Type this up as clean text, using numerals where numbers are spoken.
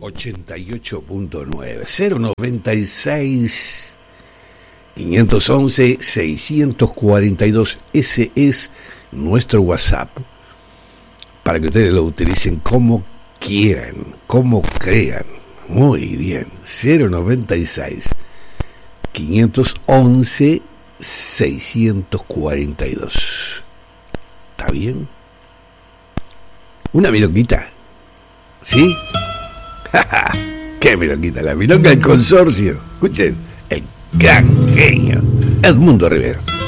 88.9 096 511 642. Ese es nuestro WhatsApp para que ustedes lo utilicen como quieran, como crean. Muy bien, 096 511 642. ¿Está bien? Una milonguita, ¿sí? ¡Qué milonguita! La milonga del consorcio. Escuchen, el gran genio Edmundo Rivero.